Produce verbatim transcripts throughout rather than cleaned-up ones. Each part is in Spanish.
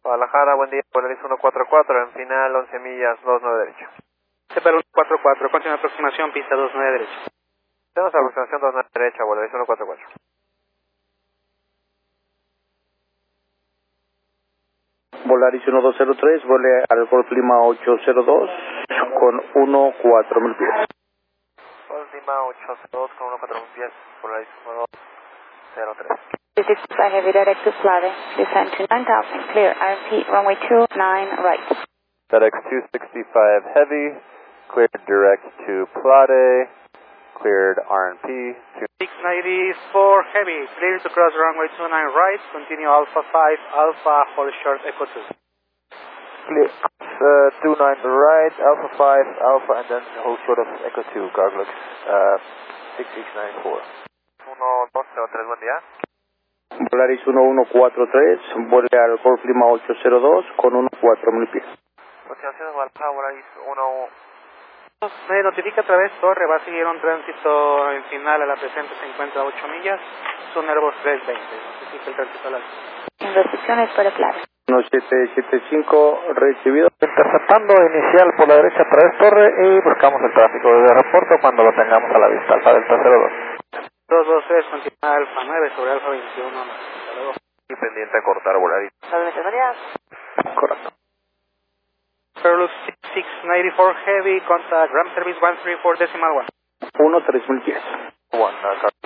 Guadalajara, buen día, Polaris uno cuatro cuatro, en final once millas, dos nueve derecho. Cepal uno cuatro cuatro, continua aproximación, pista dos nueve derecho. Tenemos aproximación dos nueve derecha, Polaris uno cuatro cuatro. Volaris uno dos cero tres, vole al Golf Lima ocho cero dos con uno cuatro mil pies. Golf Lima ocho cero dos con uno cuatro mil pies, Polaris uno dos cero tres. two six five heavy direct to Plave, descend to nine thousand, clear R M P, runway two nine right. FedEx two sixty-five Heavy, cleared direct to Plade, cleared R and P. six ninety-four Heavy, clear to cross runway two nine right, continue Alpha five, Alpha, hold short, Echo two. Clear, uh, two nine right, Alpha five, Alpha, and then hold short of Echo two, Garglux, uh, six six nine four. uno dos cero tres, buen día. Volaris uno uno cuatro tres, vole al Golf Lima ocho cero dos con uno cuatro mil pies. Continuación de Guadalajara, Volaris uno. Me notifica a través torre, va a seguir un tránsito en final a la presente, se encuentra a ocho millas, son Airbus trescientos veinte, notifica el tránsito al alto. Restricciones para Plave. uno siete siete cinco, recibido. Interceptando inicial por la derecha a través torre y buscamos el tráfico desde el aeropuerto cuando lo tengamos a la vista, Alfa Delta cero dos. dos dos tres, continúa Alfa nueve sobre Alfa veintiuno, hasta luego. Y pendiente a cortar, Volaris. Correcto. Airlux six ninety-four Heavy, contact Ram Service one three four decimal one. uno tres mil pies. One, uh, car-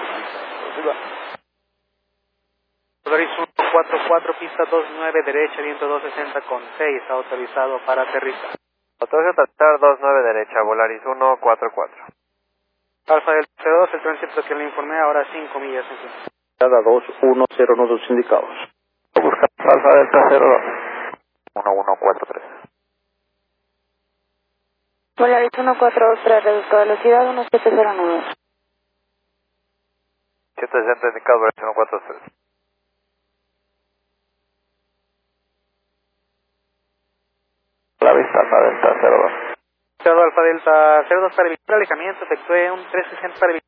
Volaris uno cuatro cuatro, pista dos nueve derecha, viento doscientos sesenta con seis, autorizado para aterrizar. Autoriza aterrizar dos nueve derecha, Volaris uno cuatro cuatro. Alfa del cero dos, el tránsito que le informé, ahora cinco millas en fin. Cada dos uno cero nudos indicados. Buscamos Alfa Delta cero dos. uno uno cuatro tres. Volaris uno cuatro dos tres, reduzco velocidad uno siete cero nueve. siete sesenta indicado, Volaris uno cuatro tres. La vista, Alfa Delta cero dos. Cerdo Alfa Delta cero dos para evitar alejamiento, efectué un trescientos sesenta para evitar